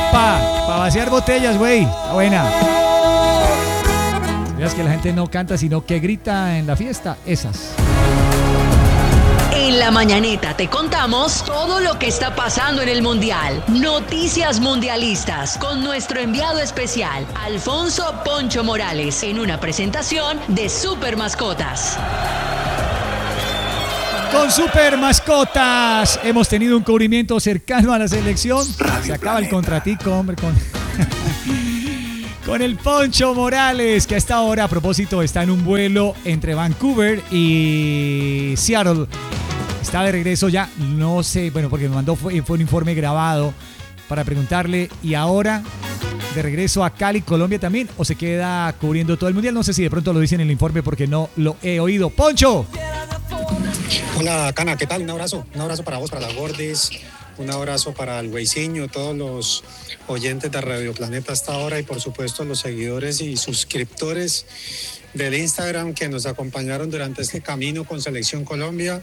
Para vaciar botellas, güey. Está buena. Veas que la gente no canta, sino que grita en la fiesta. Esas. En la mañanita te contamos todo lo que está pasando en el Mundial. Noticias mundialistas con nuestro enviado especial, Alfonso Poncho Morales, en una presentación de Super Mascotas. Con Super Mascotas hemos tenido un cubrimiento cercano a la selección. Se acaba el contratico, hombre, con el Poncho Morales, que hasta ahora, a propósito, está en un vuelo entre Vancouver y Seattle. Está de regreso ya, no sé, bueno, porque me mandó, fue un informe grabado para preguntarle, ¿y ahora de regreso a Cali, Colombia también, o se queda cubriendo todo el Mundial? No sé si de pronto lo dicen en el informe porque no lo he oído. ¡Poncho! Hola, Cana, ¿qué tal? Un abrazo para vos, para las Gordis, un abrazo para el Güeyciño, todos los oyentes de Radio Planeta hasta ahora y por supuesto los seguidores y suscriptores del Instagram que nos acompañaron durante este camino con Selección Colombia.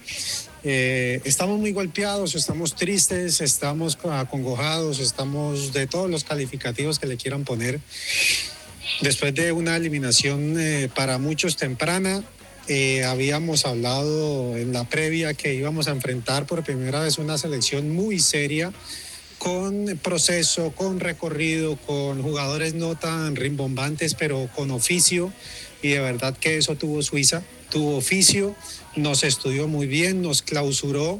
Estamos muy golpeados, estamos tristes, estamos acongojados, estamos de todos los calificativos que le quieran poner. Después de una eliminación para muchos temprana, habíamos hablado en la previa que íbamos a enfrentar por primera vez una selección muy seria, con proceso, con recorrido, con jugadores no tan rimbombantes, pero con oficio, y de verdad que eso tuvo Suiza, tuvo oficio, nos estudió muy bien, nos clausuró.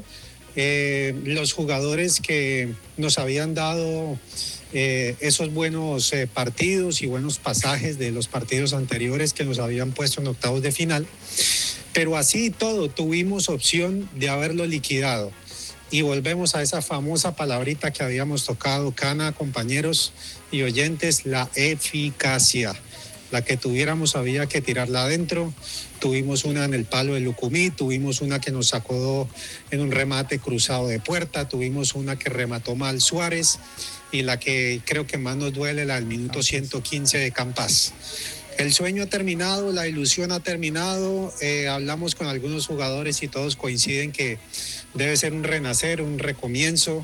Los jugadores que nos habían dado esos buenos partidos y buenos pasajes de los partidos anteriores que nos habían puesto en octavos de final, pero así y todo tuvimos opción de haberlo liquidado. Y volvemos a esa famosa palabrita que habíamos tocado, Cana, compañeros y oyentes, la eficacia. La que tuviéramos había que tirarla adentro. Tuvimos una en el palo de Lucumí, tuvimos una que nos sacó en un remate cruzado de puerta, tuvimos una que remató mal Suárez y la que creo que más nos duele, la del minuto 115 de Campas. El sueño ha terminado, la ilusión ha terminado, hablamos con algunos jugadores y todos coinciden que debe ser un renacer, un recomienzo,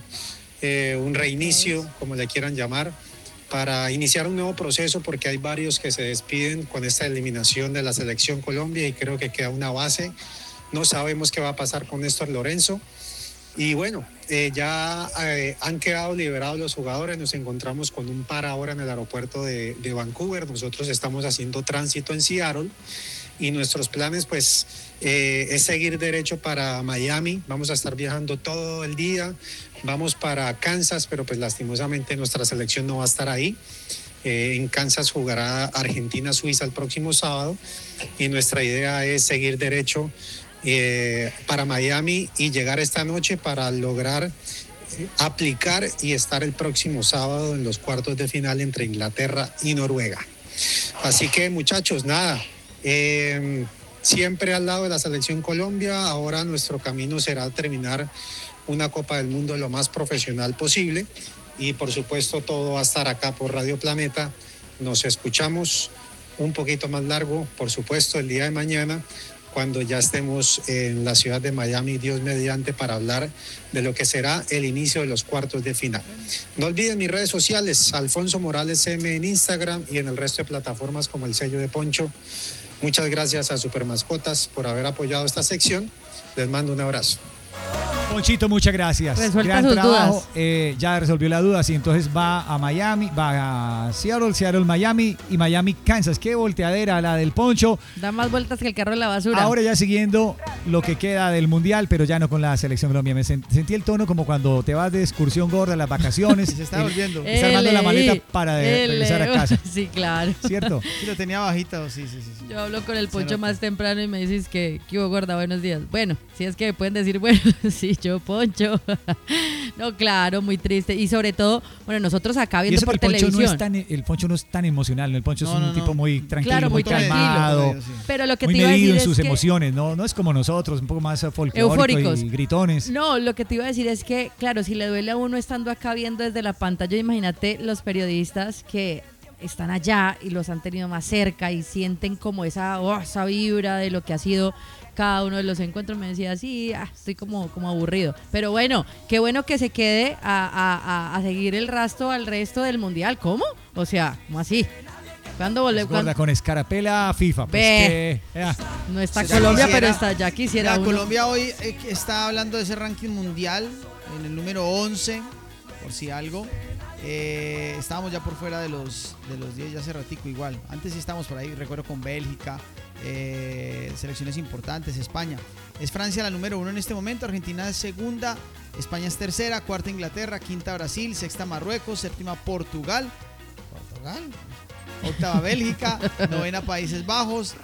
un reinicio, como le quieran llamar, para iniciar un nuevo proceso, porque hay varios que se despiden con esta eliminación de la Selección Colombia y creo que queda una base. No sabemos qué va a pasar con Néstor Lorenzo. Y bueno, ya han quedado liberados los jugadores, nos encontramos con un par ahora en el aeropuerto de Vancouver, nosotros estamos haciendo tránsito en Seattle y nuestros planes pues es seguir derecho para Miami, vamos a estar viajando todo el día, vamos para Kansas, pero pues lastimosamente nuestra selección no va a estar ahí. En Kansas jugará Argentina-Suiza el próximo sábado y nuestra idea es seguir derecho para Miami y llegar esta noche para lograr aplicar y estar el próximo sábado en los cuartos de final entre Inglaterra y Noruega. Así que muchachos, nada, siempre al lado de la Selección Colombia. Ahora nuestro camino será terminar una Copa del Mundo lo más profesional posible y por supuesto todo va a estar acá por Radio Planeta. Nos escuchamos un poquito más largo, por supuesto, el día de mañana, cuando ya estemos en la ciudad de Miami, Dios mediante, para hablar de lo que será el inicio de los cuartos de final. No olviden mis redes sociales, Alfonso Morales M en Instagram y en el resto de plataformas como el sello de Poncho. Muchas gracias a Super Mascotas por haber apoyado esta sección. Les mando un abrazo. Ponchito, muchas gracias. Resuelta Gran sus trabajo. Ya resolvió la duda. Sí, entonces va a Miami, va a Seattle, Miami y Miami, Kansas. Qué volteadera la del Poncho. Da más vueltas que el carro de la basura. Ahora ya siguiendo lo que queda del Mundial, pero ya no con la Selección Colombia. Me sentí el tono como cuando te vas de excursión gorda, las vacaciones. Se está volviendo. Está armando la maleta para regresar a casa. Sí, claro. ¿Cierto? Sí, lo tenía bajito, sí. Yo hablo con el Poncho más temprano y me dices que hubo gorda, buenos días. Bueno, si es que me pueden decir, bueno, sí, yo Poncho. No, claro, muy triste. Y sobre todo, bueno, nosotros acá viendo por televisión. El Poncho no es tan emocional, ¿no? El Poncho es un tipo muy tranquilo, claro, muy calmado, pero lo que muy te iba a decir medido en es sus que emociones, no es como nosotros, un poco más folclóricos eufóricos y gritones. No, lo que te iba a decir es que, claro, si le duele a uno estando acá viendo desde la pantalla, imagínate los periodistas que están allá y los han tenido más cerca y sienten como esa vibra de lo que ha sido cada uno de los encuentros me decía, sí, estoy como aburrido. Pero bueno, qué bueno que se quede a seguir el rastro al resto del mundial. ¿Cómo? O sea, ¿cómo así? ¿Cuándo volvemos? Gorda con escarapela FIFA. Pues no está Colombia, pero está, ya quisiera uno. Colombia hoy está hablando de ese ranking mundial en el número 11, por si algo. Estábamos ya por fuera de los 10 ya hace ratico igual. Antes sí estábamos por ahí, recuerdo con Bélgica, selecciones importantes, España. Es Francia la número 1 en este momento, Argentina es segunda, España es tercera, cuarta Inglaterra, quinta Brasil, sexta Marruecos, séptima Portugal, octava Bélgica, novena Países Bajos,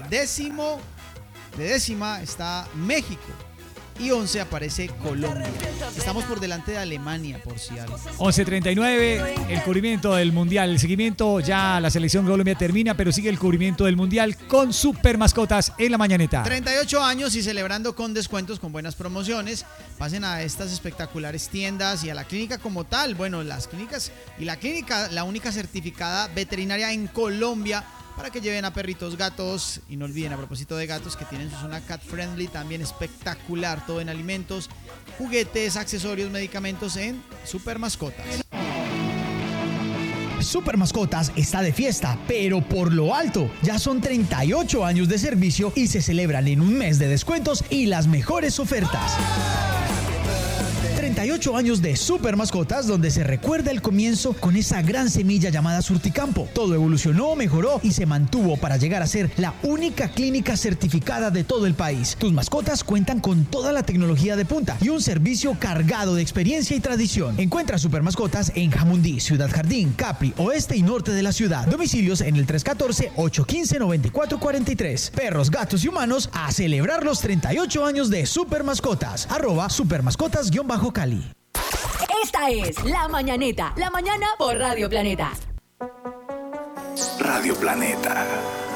décima está México. Y 11 aparece Colombia. Estamos por delante de Alemania, por si algo. 11:39, el cubrimiento del Mundial. El seguimiento, ya la selección Colombia termina, pero sigue el cubrimiento del Mundial con super mascotas en la mañaneta. 38 años y celebrando con descuentos, con buenas promociones. Pasen a estas espectaculares tiendas y a la clínica como tal. Bueno, las clínicas y la clínica, la única certificada veterinaria en Colombia, para que lleven a perritos, gatos, y no olviden, a propósito de gatos, que tienen su zona cat friendly, también espectacular, todo en alimentos, juguetes, accesorios, medicamentos en Super Mascotas. Super Mascotas está de fiesta, pero por lo alto. Ya son 38 años de servicio y se celebran en un mes de descuentos y las mejores ofertas. 38 años de Super Mascotas, donde se recuerda el comienzo con esa gran semilla llamada Surticampo. Todo evolucionó, mejoró y se mantuvo para llegar a ser la única clínica certificada de todo el país. Tus mascotas cuentan con toda la tecnología de punta y un servicio cargado de experiencia y tradición. Encuentra Super Mascotas en Jamundí, Ciudad Jardín, Capri, oeste y norte de la ciudad. Domicilios en el 314-815-9443. Perros, gatos y humanos, a celebrar los 38 años de Super Mascotas. @supermascotas_Cali. Esta es La Mañaneta, la mañana por Radio Planeta. Radio Planeta.